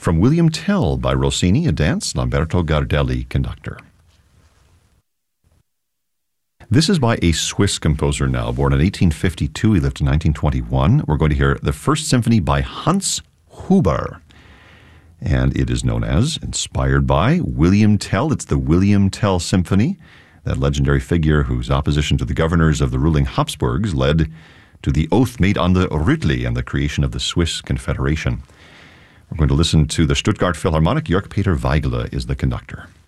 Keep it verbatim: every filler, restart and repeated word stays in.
From William Tell by Rossini, a dance, Lamberto Gardelli, conductor. This is by a Swiss composer now, born in eighteen fifty-two. He lived in nineteen twenty-one. We're going to hear the First Symphony by Hans Huber. And it is known as, inspired by, William Tell. It's the William Tell Symphony, that legendary figure whose opposition to the governors of the ruling Habsburgs led to the oath made on the Rütli and the creation of the Swiss Confederation. We're going to listen to the Stuttgart Philharmonic. Jörg Peter Weigele is the conductor.